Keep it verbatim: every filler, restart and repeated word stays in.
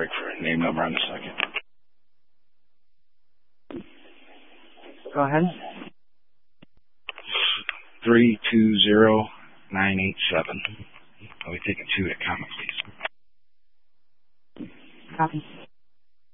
break for a name number on the second. Go ahead. Three two zero nine eight seven. I'll be taking two to comma, please. Copy.